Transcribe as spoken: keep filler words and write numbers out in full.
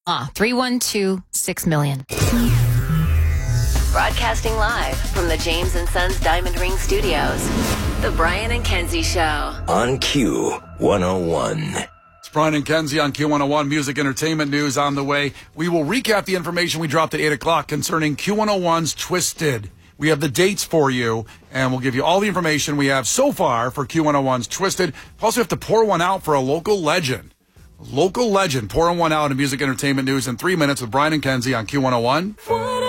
Ah, three one two, six million. Broadcasting live from the James and Sons Diamond Ring Studios. The Brian and Kenzie Show. On Q one oh one. It's Brian and Kenzie on Q one oh one. Music entertainment news on the way. We will recap the information we dropped at eight o'clock concerning Q one oh one's Twisted. We have the dates for you, and we'll give you all the information we have so far for Q one oh one's Twisted. Plus, we have to pour one out for a local legend. Local legend pouring one out in music entertainment news in three minutes with Brian and Kenzie on Q one oh one.